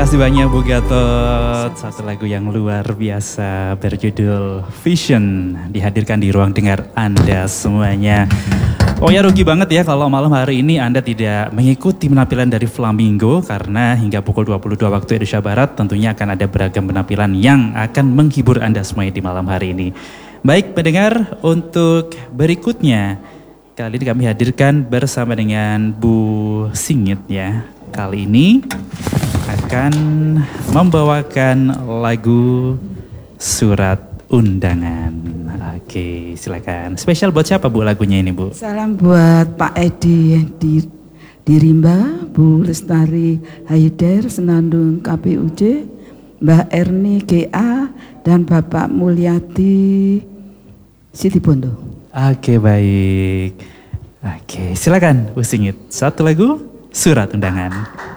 kasih banyak Bu Gatot. Satu lagu yang luar biasa berjudul Vision dihadirkan di ruang dengar Anda semuanya. Oh ya, rugi banget ya kalau malam hari ini Anda tidak mengikuti penampilan dari Flamingo, karena hingga pukul 22 waktu Indonesia Barat tentunya akan ada beragam penampilan yang akan menghibur Anda semuanya di malam hari ini. Baik pendengar, untuk berikutnya kali ini kami hadirkan bersama dengan Bu Singit ya. Kali ini akan membawakan lagu Surat Undangan. Oke, silakan. Spesial buat siapa Bu lagunya ini Bu? Salam buat Pak Edi di Rimba, Bu Lestari Haider Senandung KPUJ, Mbak Erni GA, dan Bapak Mulyadi Sitibondo. Oke, baik. Oke, silakan Bu Singit. Satu lagu Surat Undangan.